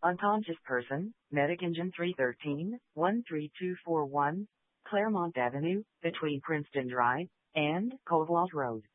Unconscious person, Medic Engine 313, 13241, Claremont Avenue, between Princeton Drive and Coldwell Road.